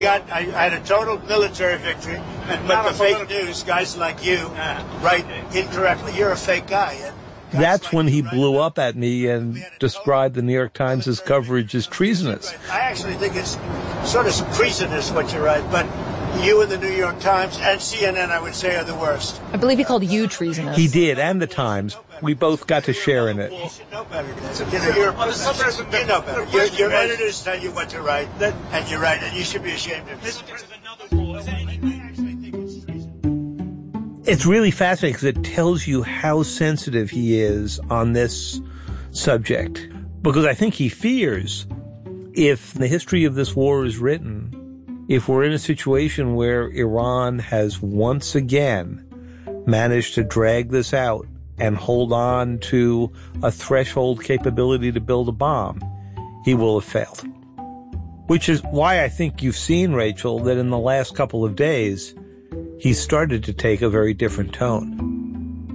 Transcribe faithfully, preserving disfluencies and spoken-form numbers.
Got, I, I had a total military victory, and but the fake news, guys like you, write incorrectly. You're a fake guy. That's like when he right blew now. up at me and described the New York Times' coverage as treasonous. I actually think it's sort of treasonous what you write, but you and the New York Times and C N N, I would say, are the worst. I believe he called you treasonous. He did, and the Times. We both got to share in it. You should know better. You know, you're, you know better. Your, your editors tell you what to write, and you write it. You should be ashamed of it. It's really fascinating because it tells you how sensitive he is on this subject. Because I think he fears if the history of this war is written, if we're in a situation where Iran has once again managed to drag this out and hold on to a threshold capability to build a bomb, he will have failed. Which is why I think you've seen, Rachel, that in the last couple of days, he started to take a very different tone.